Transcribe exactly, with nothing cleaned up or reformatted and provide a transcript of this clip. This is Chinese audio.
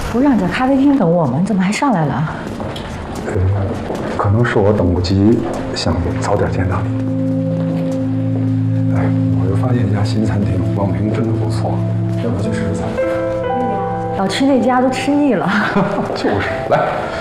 不让在咖啡厅等我们，怎么还上来了？ 呃，可能是我等不及，想早点见到你。哎，我又发现一家新餐厅，网评真的不错，要不要去试试菜？ 老吃那家都吃腻了。 就是，来。